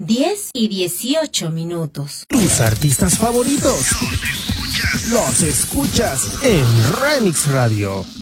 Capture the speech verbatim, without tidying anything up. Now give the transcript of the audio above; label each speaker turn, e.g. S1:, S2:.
S1: diez y dieciocho minutos.
S2: Tus artistas favoritos los escuchas en Remix Radio.